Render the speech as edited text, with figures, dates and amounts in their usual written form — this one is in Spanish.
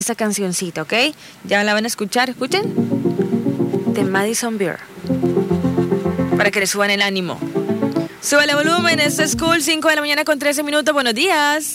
esa cancioncita, ¿ok? Ya la van a escuchar, escuchen. De Madison Beer. Para que le suban el ánimo. Súbale volumen, esto es Cool, 5 de la mañana con 13 minutos. Buenos días.